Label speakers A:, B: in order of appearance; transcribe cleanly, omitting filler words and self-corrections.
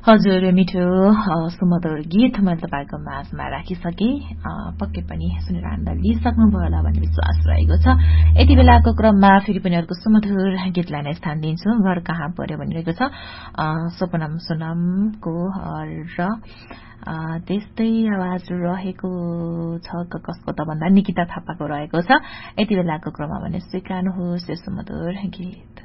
A: हजुर मिठो सुमधुर गीत मैले तपाईँको माझमा राखिसके पक्कै पनि सुनेर आनन्द लिइसक्नुभयो होला भन्ने विश्वास रहेको छ। यति बेलाको क्रममा फेरि पनि अर्को सुमधुर गीतलाई नै स्थान दिन्छु। घर कहाँ पर्यो भनिरहेको छ सपनम सोनमको र त्यस्तै आवाज रहेको छ कसको त भन्दा निकिता थापाको रहेको छ। यति बेलाको क्रममा भने स्वीकार्नुहोस् यो सुमधुर गीत।